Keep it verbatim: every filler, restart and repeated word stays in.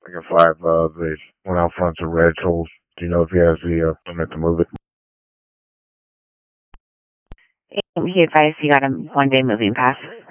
like a five. Uh, they went out front to Red Tools. Do you know if he has the uh, permit to move it? He advised he got a one day moving pass.